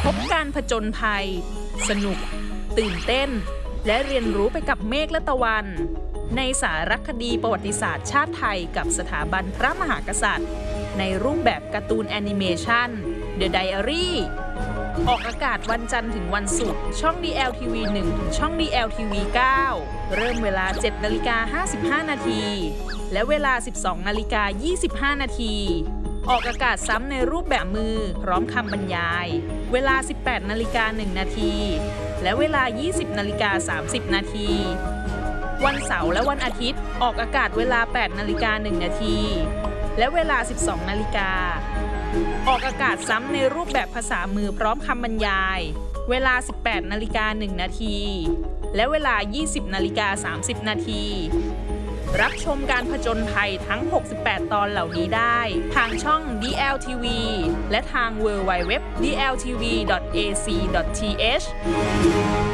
พบการผจญภัยสนุกตื่นเต้นและเรียนรู้ไปกับเมฆและตะวันในสารคดีประวัติศาสตร์ชาติไทยกับสถาบันพระมหากษัตริย์ในรูปแบบการ์ตูนแอนิเมชัน The Diary ออกอากาศวันจันทร์ถึงวันศุกร์ช่อง DLTV 1 ถึงช่อง DLTV 9 เริ่มเวลา 7:55 นาทีและเวลา 12:25 นาทีออกอากาศซ้ำในรูปแบบมือพร้อมคำบรรยายเวลา 18:01 นาทีและเวลา 20:30 นาทีวันเสาร์และวันอาทิตย์ออกอากาศเวลา 8:01 นาทีและเวลา 12 นาฬิกาออกอากาศซ้ำในรูปแบบภาษามือพร้อมคำบรรยายเวลา 18:01 นาทีและเวลา 20:30 นาทีรับชมการผจญภัยทั้ง 68 ตอนเหล่านี้ได้ทางช่อง DLTV และทาง www.dltv.ac.th